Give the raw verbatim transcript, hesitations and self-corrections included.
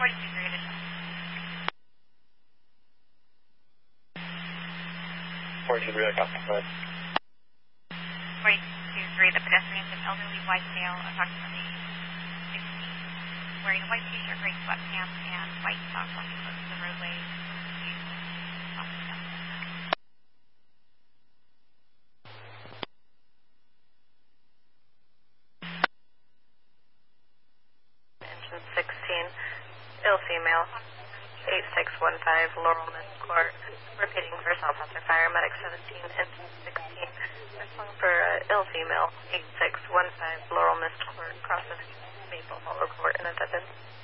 forty-two three additional. forty-two three, I got that. forty-two three, the pedestrian is an elderly white male, approximately sixty, wearing a white t-shirt, gray sweatpants, and white socks walking close to the roadway. Engine sixteen, ill female, eight six one five, Laurel Mist Court. Repeating for Southwestern Fire, Medic seventeen, Engine sixteen. Responding for uh, ill female, eight six one five, Laurel Mist Court, crosses Maple Hollow Court in Attention.